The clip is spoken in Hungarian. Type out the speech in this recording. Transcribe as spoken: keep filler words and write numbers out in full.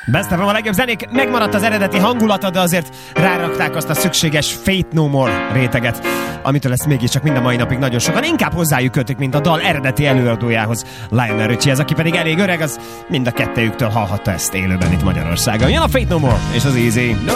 Best of a legjobb zenék, megmaradt az eredeti hangulata, de azért rárakták azt a szükséges Faith No More réteget, amitől ezt mégiscsak mind a mai napig nagyon sokan inkább hozzájuk kötik, mint a dal eredeti előadójához, Lionel Richiehez, aki pedig elég öreg, az mind a kettejüktől hallhatta ezt élőben itt Magyarországon. Jön a Faith No More és az Easy.